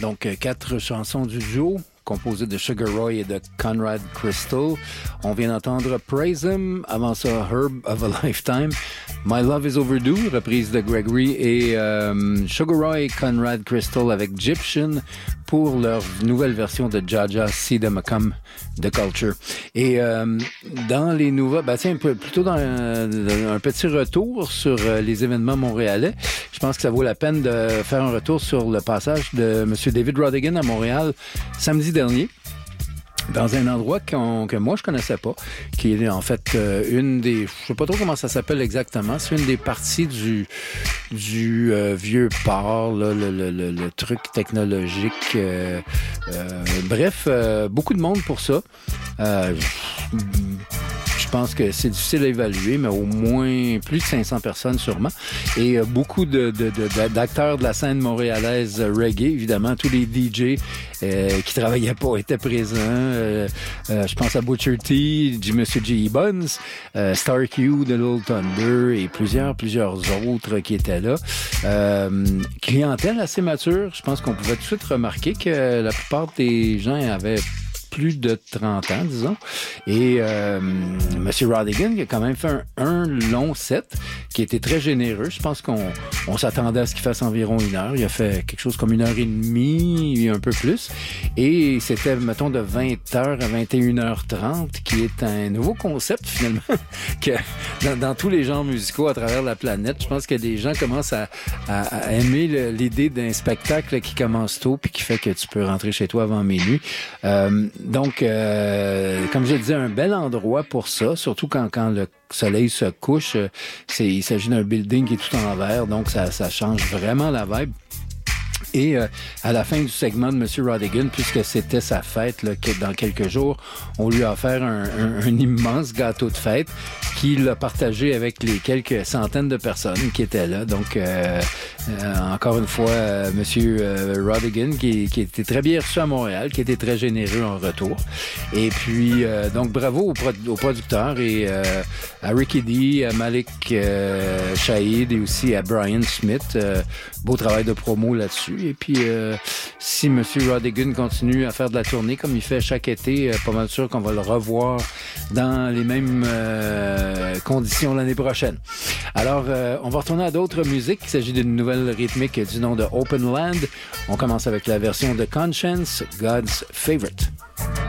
Donc, 4 chansons du duo, composées de Sugar Roy et de Conrad Crystal. On vient d'entendre Praise Him, avant ça Herb of a Lifetime, My Love is Overdue, reprise de Gregory, et Sugar Roy et Conrad Crystal avec Egyptian pour leur nouvelle version de Jaja See Them Come de Culture. Et dans les nouveaux, tiens, plutôt dans un petit retour sur les événements montréalais, je pense que ça vaut la peine de faire un retour sur le passage de M. David Rodigan à Montréal samedi dernier, dans un endroit que moi je connaissais pas, qui est en fait une des, je sais pas trop comment ça s'appelle exactement, c'est une des parties du vieux port, là, le truc technologique. Bref, beaucoup de monde pour ça. Je pense que c'est difficile à évaluer, mais au moins plus de 500 personnes sûrement. Et beaucoup d'acteurs de la scène montréalaise reggae, évidemment, tous les DJ qui travaillaient pas étaient présents. Je pense à Butcher T, Monsieur G. Buns, Star Q de Little Thunder et plusieurs autres qui étaient là. Clientèle assez mature. Je pense qu'on pouvait tout de suite remarquer que la plupart des gens avaient plus de 30 ans, disons. Et M. Rodigan, qui a quand même fait un long set, qui était très généreux. Je pense qu'on s'attendait à ce qu'il fasse environ 1 heure. Il a fait quelque chose comme 1h30, un peu plus. Et c'était, mettons, de 20h à 21h30, qui est un nouveau concept, finalement, que dans tous les genres musicaux à travers la planète. Je pense que des gens commencent à aimer l'idée d'un spectacle qui commence tôt puis qui fait que tu peux rentrer chez toi avant minuit. Donc, comme je disais, un bel endroit pour ça, surtout quand le soleil se couche. Il s'agit d'un building qui est tout en verre, donc ça change vraiment la vibe. Et à la fin du segment de M. Rodigan, puisque c'était sa fête là, dans quelques jours, on lui a offert un immense gâteau de fête qu'il a partagé avec les quelques centaines de personnes qui étaient là. Donc, encore une fois, M. Rodigan, qui était très bien reçu à Montréal, qui était très généreux en retour. Et puis, donc, bravo aux producteurs et à Ricky D, à Malik Shahid et aussi à Brian Smith. Beau travail de promo là-dessus. Et puis, si M. Rodigan continue à faire de la tournée comme il fait chaque été, pas mal sûr qu'on va le revoir dans les mêmes conditions l'année prochaine. Alors, on va retourner à d'autres musiques. Il s'agit d'une nouvelle rythmique du nom de Open Land. On commence avec la version de Conscience, God's Favorite.